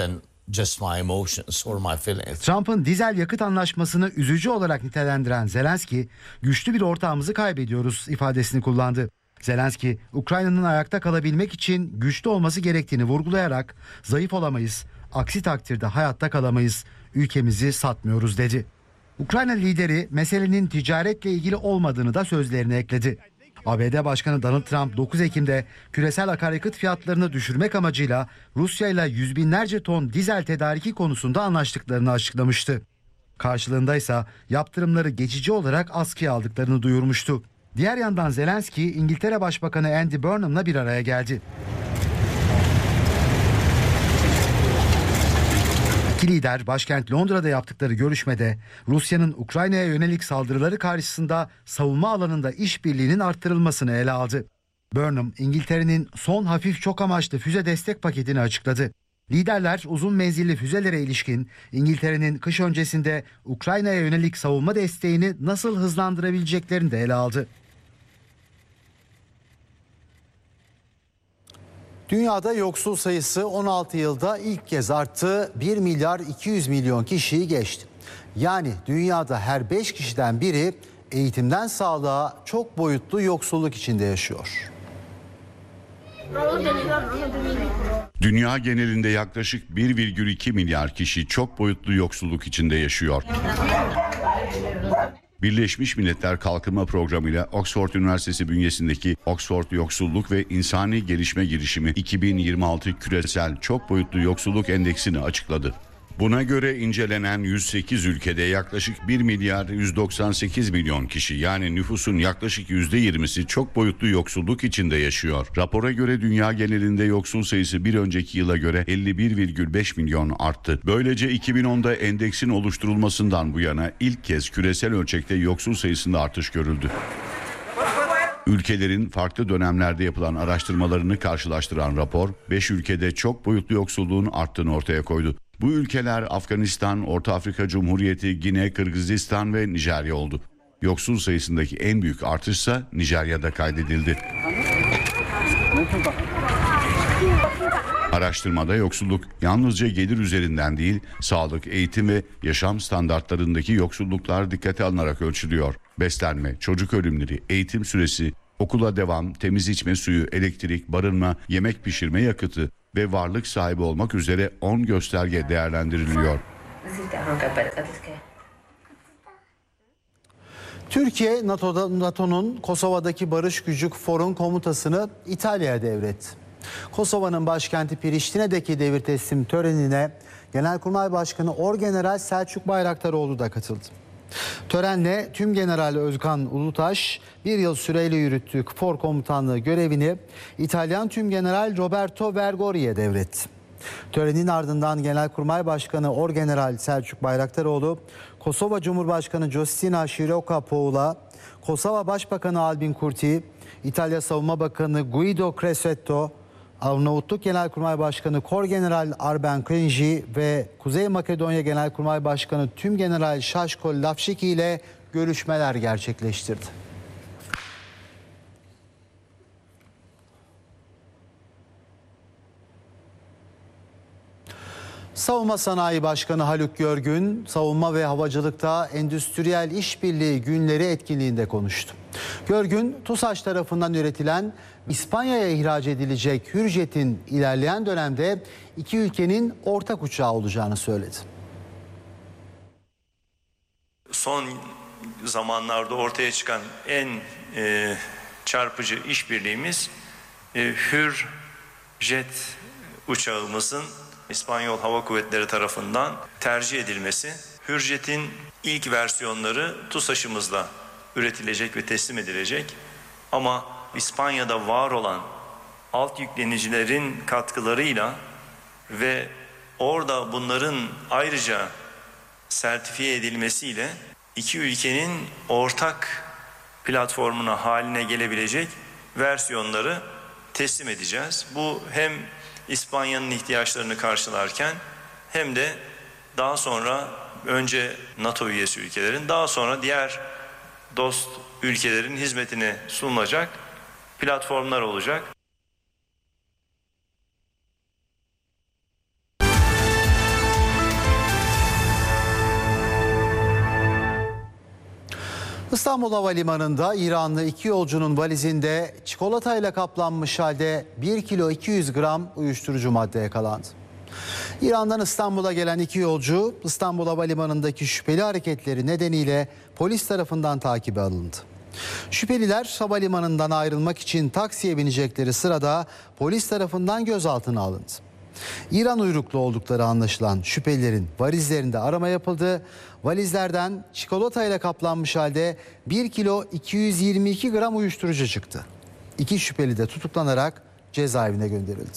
Trump'ın dizel yakıt anlaşmasını üzücü olarak nitelendiren Zelenski, güçlü bir ortağımızı kaybediyoruz ifadesini kullandı. Zelenski, Ukrayna'nın ayakta kalabilmek için güçlü olması gerektiğini vurgulayarak zayıf olamayız, aksi takdirde hayatta kalamayız, ülkemizi satmıyoruz dedi. Ukrayna lideri meselenin ticaretle ilgili olmadığını da sözlerine ekledi. A B D Başkanı Donald Trump dokuz Ekim'de küresel akaryakıt fiyatlarını düşürmek amacıyla Rusya ile yüz binlerce ton dizel tedariki konusunda anlaştıklarını açıklamıştı. Karşılığında ise yaptırımları geçici olarak askıya aldıklarını duyurmuştu. Diğer yandan Zelenski, İngiltere Başbakanı Andy Burnham'la bir araya geldi. İki lider başkent Londra'da yaptıkları görüşmede Rusya'nın Ukrayna'ya yönelik saldırıları karşısında savunma alanında işbirliğinin arttırılmasını ele aldı. Burnham, İngiltere'nin son hafif çok amaçlı füze destek paketini açıkladı. Liderler uzun menzilli füzelere ilişkin İngiltere'nin kış öncesinde Ukrayna'ya yönelik savunma desteğini nasıl hızlandırabileceklerini de ele aldı. Dünyada yoksul sayısı on altı yılda ilk kez arttı. bir milyar iki yüz milyon kişiyi geçti. Yani dünyada her beş kişiden biri eğitimden sağlığa çok boyutlu yoksulluk içinde yaşıyor. Dünya genelinde yaklaşık bir virgül iki milyar kişi çok boyutlu yoksulluk içinde yaşıyor. Birleşmiş Milletler Kalkınma Programı ile Oxford Üniversitesi bünyesindeki Oxford Yoksulluk ve İnsani Gelişme Girişimi iki bin yirmi altı Küresel Çok Boyutlu Yoksulluk Endeksini açıkladı. Buna göre incelenen yüz sekiz ülkede yaklaşık bir milyar yüz doksan sekiz milyon kişi, yani nüfusun yaklaşık yüzde yirmisi çok boyutlu yoksulluk içinde yaşıyor. Rapora göre dünya genelinde yoksul sayısı bir önceki yıla göre elli bir virgül beş milyon arttı. Böylece iki bin onda endeksin oluşturulmasından bu yana ilk kez küresel ölçekte yoksul sayısında artış görüldü. Ülkelerin farklı dönemlerde yapılan araştırmalarını karşılaştıran rapor, beş ülkede çok boyutlu yoksulluğun arttığını ortaya koydu. Bu ülkeler Afganistan, Orta Afrika Cumhuriyeti, Gine, Kırgızistan ve Nijerya oldu. Yoksul sayısındaki en büyük artışsa Nijerya'da kaydedildi. Araştırmada yoksulluk yalnızca gelir üzerinden değil, sağlık, eğitim ve yaşam standartlarındaki yoksulluklar dikkate alınarak ölçülüyor. Beslenme, çocuk ölümleri, eğitim süresi, okula devam, temiz içme suyu, elektrik, barınma, yemek pişirme yakıtı ve varlık sahibi olmak üzere on gösterge değerlendiriliyor. Türkiye, NATO'da, NATO'nun Kosova'daki barış gücü KFOR'un komutasını İtalya'ya devretti. Kosova'nın başkenti Priştine'deki devir teslim törenine Genelkurmay Başkanı Orgeneral Selçuk Bayraktaroğlu da katıldı. Törenle Tümgeneral Özkan Ulutaş bir yıl süreyle yürüttüğü KFOR komutanlığı görevini İtalyan Tümgeneral Roberto Vergori'ye devretti. Törenin ardından Genelkurmay Başkanı Orgeneral Selçuk Bayraktaroğlu, Kosova Cumhurbaşkanı Giustina Shirokapoul'a, Kosova Başbakanı Albin Kurti, İtalya Savunma Bakanı Guido Crosetto, Arnavutluk Genelkurmay Başkanı Korgeneral Arben Krinji ve Kuzey Makedonya Genelkurmay Başkanı Tümgeneral Şaşko Lavşiki ile görüşmeler gerçekleştirdi. Savunma Sanayi Başkanı Haluk Görgün, savunma ve havacılıkta endüstriyel işbirliği günleri etkinliğinde konuştu. Görgün, TUSAŞ tarafından üretilen İspanya'ya ihraç edilecek Hürjet'in ilerleyen dönemde iki ülkenin ortak uçağı olacağını söyledi. Son zamanlarda ortaya çıkan en e, çarpıcı işbirliğimiz e, Hürjet uçağımızın İspanyol Hava Kuvvetleri tarafından tercih edilmesi. Hürjet'in ilk versiyonları TUSAŞ'ımızla üretilecek ve teslim edilecek. Ama İspanya'da var olan alt yüklenicilerin katkılarıyla ve orada bunların ayrıca sertifiye edilmesiyle iki ülkenin ortak platformuna haline gelebilecek versiyonları teslim edeceğiz. Bu hem İspanya'nın ihtiyaçlarını karşılarken hem de daha sonra önce NATO üyesi ülkelerin, daha sonra diğer dost ülkelerin hizmetine sunulacak platformlar olacak. İstanbul Havalimanı'nda İranlı iki yolcunun valizinde çikolatayla kaplanmış halde bir kilo iki yüz gram uyuşturucu madde yakalandı. İran'dan İstanbul'a gelen iki yolcu İstanbul Havalimanı'ndaki şüpheli hareketleri nedeniyle polis tarafından takibe alındı. Şüpheliler havalimanından ayrılmak için taksiye binecekleri sırada polis tarafından gözaltına alındı. İran uyruklu oldukları anlaşılan şüphelilerin valizlerinde arama yapıldı. Valizlerden çikolatayla kaplanmış halde bir kilo iki yüz yirmi iki gram uyuşturucu çıktı. İki şüpheli de tutuklanarak cezaevine gönderildi.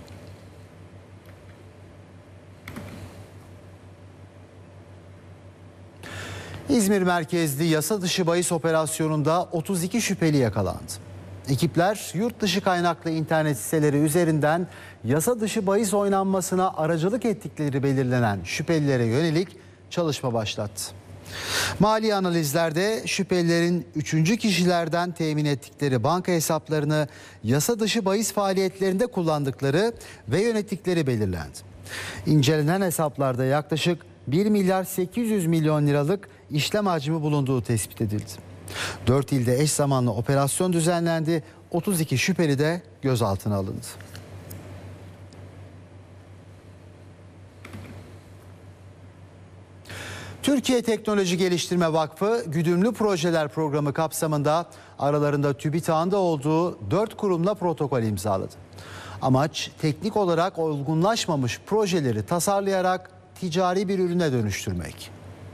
İzmir merkezli yasa dışı bahis operasyonunda otuz iki şüpheli yakalandı. Ekipler yurt dışı kaynaklı internet siteleri üzerinden yasa dışı bahis oynanmasına aracılık ettikleri belirlenen şüphelilere yönelik çalışma başlattı. Mali analizlerde şüphelilerin üçüncü kişilerden temin ettikleri banka hesaplarını yasa dışı bahis faaliyetlerinde kullandıkları ve yönettikleri belirlendi. İncelenen hesaplarda yaklaşık bir milyar sekiz yüz milyon liralık işlem hacmi bulunduğu tespit edildi. dört ilde eş zamanlı operasyon düzenlendi. otuz iki şüpheli de gözaltına alındı. Türkiye Teknoloji Geliştirme Vakfı Güdümlü Projeler Programı kapsamında aralarında TÜBİTAK'ın da olduğu dört kurumla protokol imzaladı. Amaç teknik olarak olgunlaşmamış projeleri tasarlayarak ticari bir ürüne dönüştürmek.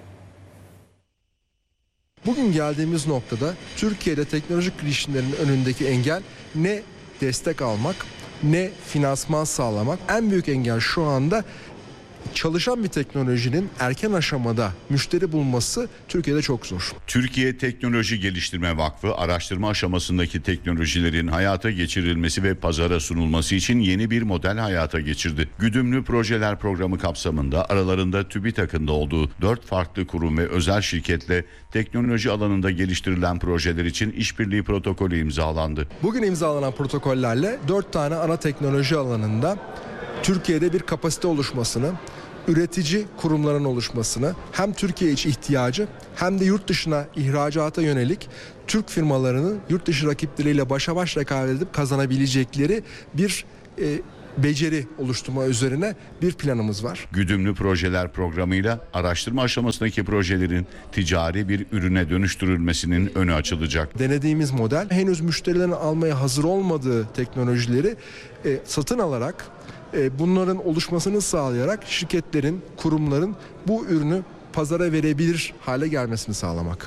Bugün geldiğimiz noktada Türkiye'de teknolojik girişimlerin önündeki engel ne destek almak ne finansman sağlamak. En büyük engel şu anda çalışan bir teknolojinin erken aşamada müşteri bulması Türkiye'de çok zor. Türkiye Teknoloji Geliştirme Vakfı araştırma aşamasındaki teknolojilerin hayata geçirilmesi ve pazara sunulması için yeni bir model hayata geçirdi. Güdümlü Projeler Programı kapsamında aralarında TÜBİTAK'ın da olduğu dört farklı kurum ve özel şirketle teknoloji alanında geliştirilen projeler için işbirliği protokolü imzalandı. Bugün imzalanan protokollerle dört tane ana teknoloji alanında Türkiye'de bir kapasite oluşmasını, üretici kurumların oluşmasını, hem Türkiye içi ihtiyacı hem de yurt dışına ihracata yönelik Türk firmalarının yurt dışı rakipleriyle başa baş rekabet edip kazanabilecekleri bir e, beceri oluşturma üzerine bir planımız var. Güdümlü projeler programıyla araştırma aşamasındaki projelerin ticari bir ürüne dönüştürülmesinin önü açılacak. Denediğimiz model henüz müşterilerin almaya hazır olmadığı teknolojileri e, satın alarak e, bunların oluşmasını sağlayarak şirketlerin, kurumların bu ürünü pazara verebilir hale gelmesini sağlamak.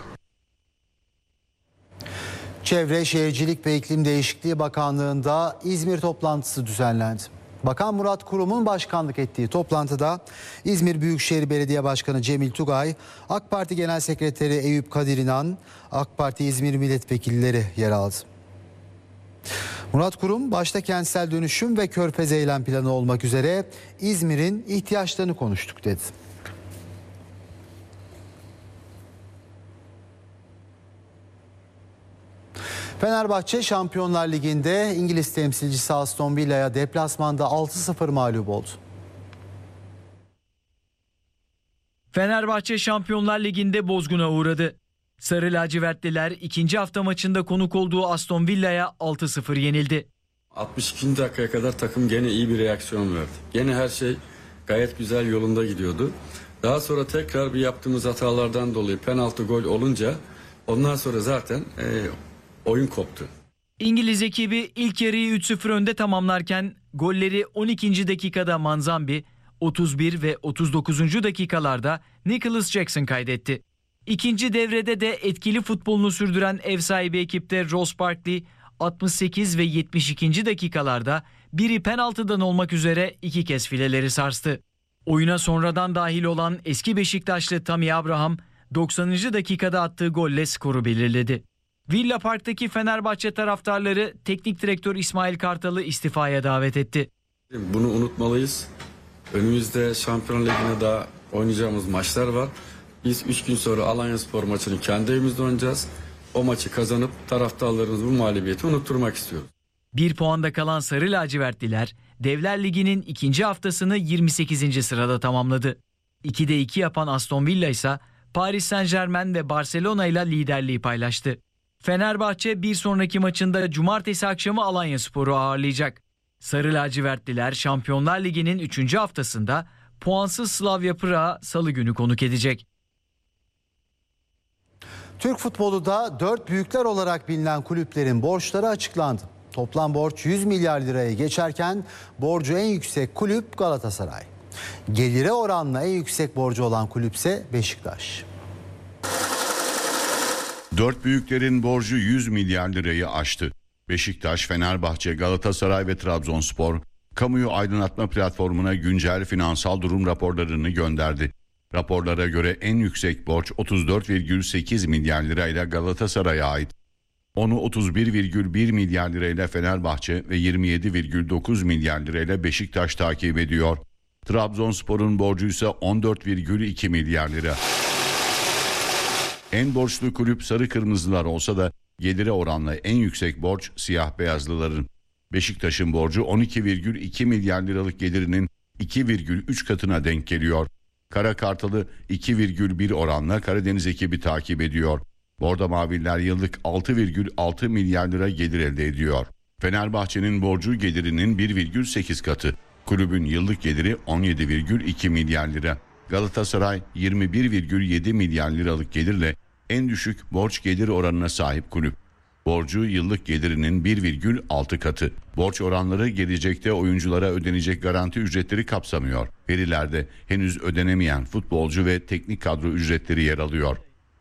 Çevre, Şehircilik ve İklim Değişikliği Bakanlığı'nda İzmir toplantısı düzenlendi. Bakan Murat Kurum'un başkanlık ettiği toplantıda İzmir Büyükşehir Belediye Başkanı Cemil Tugay, AK Parti Genel Sekreteri Eyüp Kadir İnan, AK Parti İzmir milletvekilleri yer aldı. Murat Kurum başta kentsel dönüşüm ve Körfez eylem planı olmak üzere İzmir'in ihtiyaçlarını konuştuk dedi. Fenerbahçe Şampiyonlar Ligi'nde İngiliz temsilcisi Aston Villa'ya deplasmanda altı sıfır mağlup oldu. Fenerbahçe Şampiyonlar Ligi'nde bozguna uğradı. Sarı lacivertliler ikinci hafta maçında konuk olduğu Aston Villa'ya altı sıfır yenildi. altmış ikinci dakikaya kadar takım gene iyi bir reaksiyon verdi. Gene her şey gayet güzel yolunda gidiyordu. Daha sonra tekrar bir yaptığımız hatalardan dolayı penaltı gol olunca ondan sonra zaten e, oyun koptu. İngiliz ekibi ilk yarıyı üç sıfır önde tamamlarken golleri on ikinci dakikada Manzambi, otuz bir ve otuz dokuzuncu dakikalarda Nicholas Jackson kaydetti. İkinci devrede de etkili futbolunu sürdüren ev sahibi ekipte Ross Barkley altmış sekiz ve yetmiş ikinci dakikalarda biri penaltıdan olmak üzere iki kez fileleri sarstı. Oyuna sonradan dahil olan eski Beşiktaşlı Tammy Abraham doksanıncı dakikada attığı golle skoru belirledi. Villa Park'taki Fenerbahçe taraftarları teknik direktör İsmail Kartal'ı istifaya davet etti. Bunu unutmalıyız. Önümüzde Şampiyonlar Ligi'ne daha oynayacağımız maçlar var. Biz üç gün sonra Alanyaspor maçını kendi evimizde oynayacağız. O maçı kazanıp taraftarlarımız bu mağlubiyeti unutturmak istiyoruz. Bir puanda kalan Sarı Lacivertliler Devler Ligi'nin ikinci haftasını yirmi sekizinci sırada tamamladı. ikide iki yapan Aston Villa ise Paris Saint-Germain ve Barcelona ile liderliği paylaştı. Fenerbahçe bir sonraki maçında cumartesi akşamı Alanyaspor'u ağırlayacak. Sarı lacivertliler Şampiyonlar Ligi'nin üçüncü haftasında puansız Slavia Prag'ı salı günü konuk edecek. Türk futbolu da dört büyükler olarak bilinen kulüplerin borçları açıklandı. Toplam borç yüz milyar liraya geçerken borcu en yüksek kulüp Galatasaray. Gelire oranla en yüksek borcu olan kulüpse Beşiktaş. Dört büyüklerin borcu yüz milyar lirayı aştı. Beşiktaş, Fenerbahçe, Galatasaray ve Trabzonspor, kamuyu aydınlatma platformuna güncel finansal durum raporlarını gönderdi. Raporlara göre en yüksek borç otuz dört virgül sekiz milyar lirayla Galatasaray'a ait. Onu otuz bir virgül bir milyar lirayla Fenerbahçe ve yirmi yedi virgül dokuz milyar lirayla Beşiktaş takip ediyor. Trabzonspor'un borcu ise on dört virgül iki milyar lira. En borçlu kulüp Sarı Kırmızılar olsa da gelire oranla en yüksek borç siyah beyazlıların. Beşiktaş'ın borcu on iki virgül iki milyar liralık gelirinin iki virgül üç katına denk geliyor. Kara Kartal'ı iki virgül bir oranla Karadeniz ekibi takip ediyor. Bordo Maviller yıllık altı virgül altı milyar lira gelir elde ediyor. Fenerbahçe'nin borcu gelirinin bir virgül sekiz katı. Kulübün yıllık geliri on yedi virgül iki milyar lira. Galatasaray yirmi bir virgül yedi milyar liralık gelirle en düşük borç gelir oranına sahip kulüp. Borcu yıllık gelirinin bir virgül altı katı. Borç oranları gelecekte oyunculara ödenecek garanti ücretleri kapsamıyor. Verilerde henüz ödenemeyen futbolcu ve teknik kadro ücretleri yer alıyor.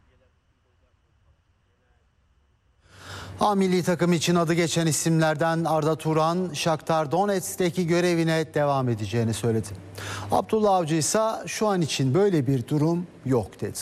A milli takım için adı geçen isimlerden Arda Turan, Shakhtar Donetsk'teki görevine devam edeceğini söyledi. Abdullah Avcı ise şu an için böyle bir durum yok dedi.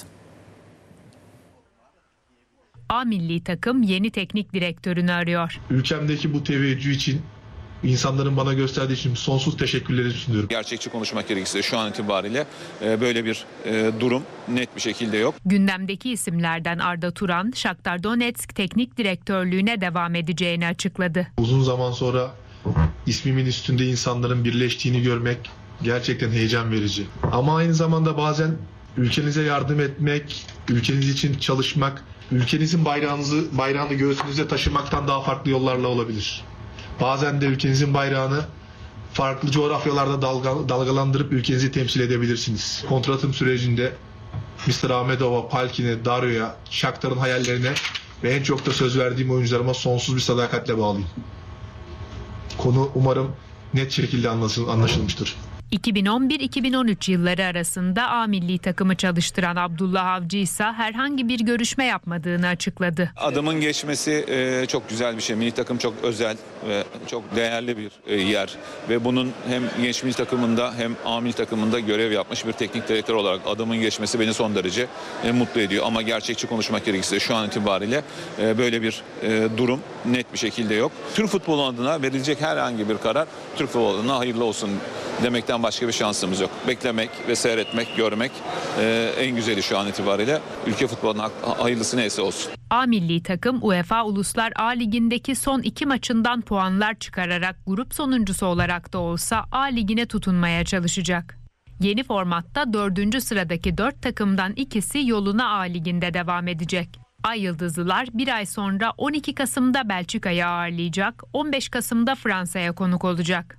A milli takım yeni teknik direktörünü arıyor. Ülkemdeki bu teveccüh için, insanların bana gösterdiği için sonsuz teşekkürleri sunuyorum. Gerçekçi konuşmak gerekirse şu an itibariyle böyle bir durum net bir şekilde yok. Gündemdeki isimlerden Arda Turan, Shakhtar Donetsk teknik direktörlüğüne devam edeceğini açıkladı. Uzun zaman sonra ismimin üstünde insanların birleştiğini görmek gerçekten heyecan verici. Ama aynı zamanda bazen ülkenize yardım etmek, ülkeniz için çalışmak, ülkenizin bayrağınızı bayrağını göğsünüzde taşımaktan daha farklı yollarla olabilir. Bazen de ülkenizin bayrağını farklı coğrafyalarda dalga, dalgalandırıp ülkenizi temsil edebilirsiniz. Kontratım sürecinde mister Ahmedova, Palkin'e, Daryo'ya, Shakhtar'ın hayallerine ve en çok da söz verdiğim oyuncularıma sonsuz bir sadakatle bağlıyım. Konu umarım net şekilde anlaşılmıştır. iki bin on bir iki bin on üç yılları arasında A milli takımı çalıştıran Abdullah Avcı ise herhangi bir görüşme yapmadığını açıkladı. Adımın geçmesi çok güzel bir şey. Milli takım çok özel ve çok değerli bir yer. Ve bunun hem genç milli takımında hem A milli takımında görev yapmış bir teknik direktör olarak adımın geçmesi beni son derece mutlu ediyor. Ama gerçekçi konuşmak gerekirse şu an itibariyle böyle bir durum net bir şekilde yok. Türk futbolu adına verilecek herhangi bir karar Türk futbolu adına hayırlı olsun demekten başka bir şansımız yok. Beklemek ve seyretmek, görmek e, en güzeli şu an itibariyle. Ülke futboluna hayırlısı neyse olsun. A milli takım UEFA Uluslar A Ligi'ndeki son iki maçından puanlar çıkararak grup sonuncusu olarak da olsa A Ligi'ne tutunmaya çalışacak. Yeni formatta dördüncü sıradaki dört takımdan ikisi yoluna A Ligi'nde devam edecek. Ay Yıldızlılar bir ay sonra on iki Kasım'da Belçika'yı ağırlayacak, on beş Kasım'da Fransa'ya konuk olacak.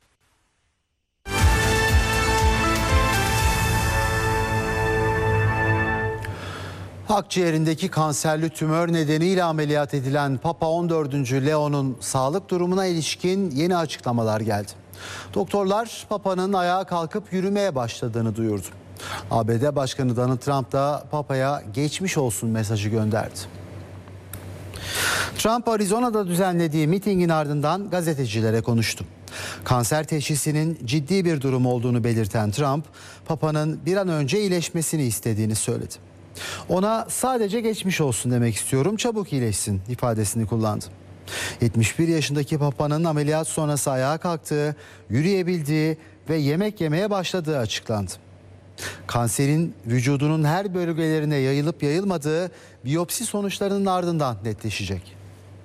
Akciğerindeki kanserli tümör nedeniyle ameliyat edilen Papa on dördüncü Leo'nun sağlık durumuna ilişkin yeni açıklamalar geldi. Doktorlar Papa'nın ayağa kalkıp yürümeye başladığını duyurdu. A B D Başkanı Donald Trump da Papa'ya geçmiş olsun mesajı gönderdi. Trump Arizona'da düzenlediği mitingin ardından gazetecilere konuştu. Kanser teşhisinin ciddi bir durum olduğunu belirten Trump, Papa'nın bir an önce iyileşmesini istediğini söyledi. Ona sadece geçmiş olsun demek istiyorum, çabuk iyileşsin ifadesini kullandı. yetmiş bir yaşındaki Papa'nın ameliyat sonrası ayağa kalktığı, yürüyebildiği ve yemek yemeye başladığı açıklandı. Kanserin vücudunun her bölgelerine yayılıp yayılmadığı biyopsi sonuçlarının ardından netleşecek.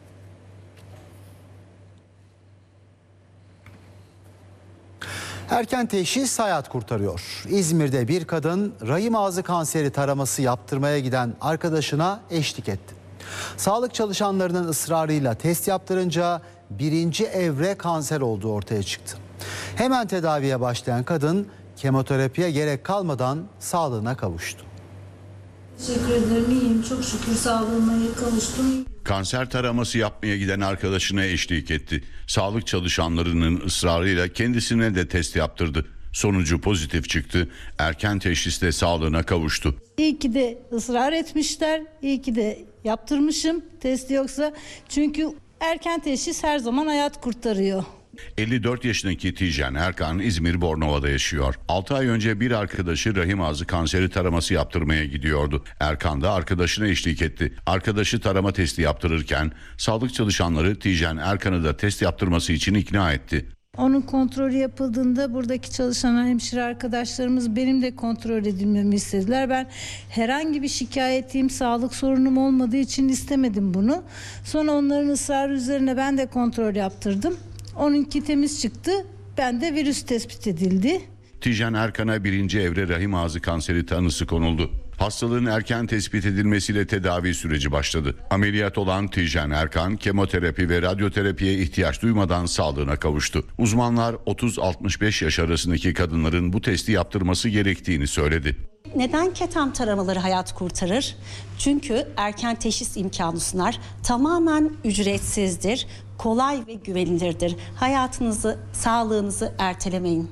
Erken teşhis hayat kurtarıyor. İzmir'de bir kadın rahim ağzı kanseri taraması yaptırmaya giden arkadaşına eşlik etti. Sağlık çalışanlarının ısrarıyla test yaptırınca birinci evre kanser olduğu ortaya çıktı. Hemen tedaviye başlayan kadın kemoterapiye gerek kalmadan sağlığına kavuştu. Teşekkür ederim, iyiyim. Çok şükür sağlığıma kavuştum. Kanser taraması yapmaya giden arkadaşına eşlik etti. Sağlık çalışanlarının ısrarıyla kendisine de test yaptırdı. Sonucu pozitif çıktı. Erken teşhisle sağlığına kavuştu. İyi ki de ısrar etmişler. İyi ki de yaptırmışım testi yoksa. Çünkü erken teşhis her zaman hayat kurtarıyor. elli dört yaşındaki Tijen Erkan İzmir Bornova'da yaşıyor. altı ay önce bir arkadaşı rahim ağzı kanseri taraması yaptırmaya gidiyordu. Erkan da arkadaşına eşlik etti. Arkadaşı tarama testi yaptırırken sağlık çalışanları Tijen Erkan'ı da test yaptırması için ikna etti. Onun kontrolü yapıldığında buradaki çalışan hemşire arkadaşlarımız benim de kontrol edilmemi istediler. Ben herhangi bir şikayetim, sağlık sorunum olmadığı için istemedim bunu. Sonra onların ısrarı üzerine ben de kontrol yaptırdım. Onunki temiz çıktı. Bende virüs tespit edildi. Tijen Erkan'a birinci evre rahim ağzı kanseri tanısı konuldu. Hastalığın erken tespit edilmesiyle tedavi süreci başladı. Ameliyat olan Tijen Erkan kemoterapi ve radyoterapiye ihtiyaç duymadan sağlığına kavuştu. Uzmanlar otuz altmış beş yaş arasındaki kadınların bu testi yaptırması gerektiğini söyledi. Neden ketam taramaları hayat kurtarır? Çünkü erken teşhis imkanı sunar. Tamamen ücretsizdir, kolay ve güvenilirdir. Hayatınızı, sağlığınızı ertelemeyin.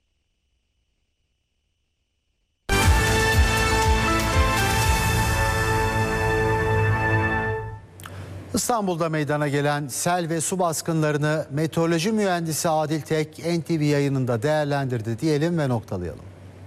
İstanbul'da meydana gelen sel ve su baskınlarını meteoroloji mühendisi Adil Tek N T V yayınında değerlendirdi diyelim ve noktalayalım.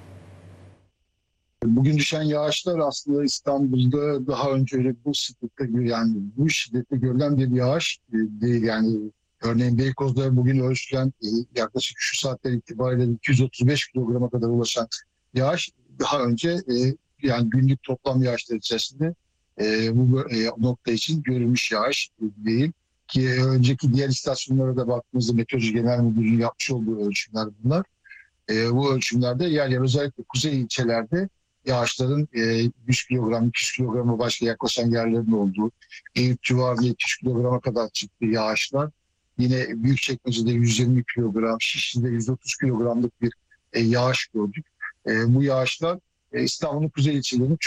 Bugün düşen yağışlar aslında İstanbul'da daha önce öyle bu şiddette, yani bu şiddette görülen bir yağış değil. Yani örneğin Beykoz'da bugün ölçülen yaklaşık şu saatler itibariyle iki yüz otuz beş kilograma kadar ulaşan yağış daha önce yani günlük toplam yağışlar içerisinde bu nokta için görülmüş yağış değil. ki önceki diğer istasyonlara da baktığımızda Meteoroloji Genel Müdürlüğü'nün yapmış olduğu ölçümler bunlar. E, bu ölçümlerde yer yer özellikle kuzey ilçelerde yağışların e, yüz kilogram, iki yüz kilograma başka yaklaşan yerlerin olduğu, Eyüp civarında iki yüz kilograma kadar çıktı yağışlar. Yine Büyükçekmece'de yüz yirmi kilogram, Şişli'de yüz otuz kilogramlık bir e, yağış gördük. E, bu yağışlar e, İstanbul'un kuzey ilçelerinin